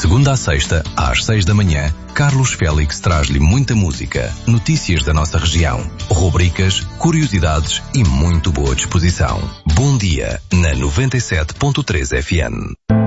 segunda a sexta, às 6 da manhã, Carlos Félix traz-lhe muita música, notícias da nossa região, rubricas, curiosidades e muito boa disposição. Bom dia, na 97.3 FM.